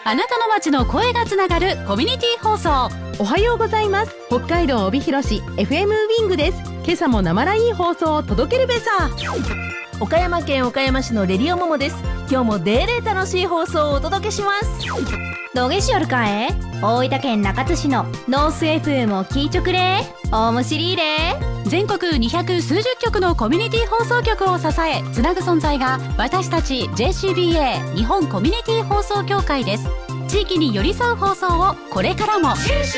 あなたの街の声がつながるコミュニティ放送。 おはようございます。北海道帯広市 FM ウィングです。今朝も生ライン放送を届けるべさ。 岡山県岡山市のレディオモモです。今日もデーレー楽しい放送をお届けします。 どげしよるかえ。大分県中津市のノース FM を聞いちょくれ。おもしりーれ。 全国200数十局のコミュニティ放送局を支えつなぐ存在が私たち JCBA 日本コミュニティ放送協会です。地域に寄り添う放送をこれからも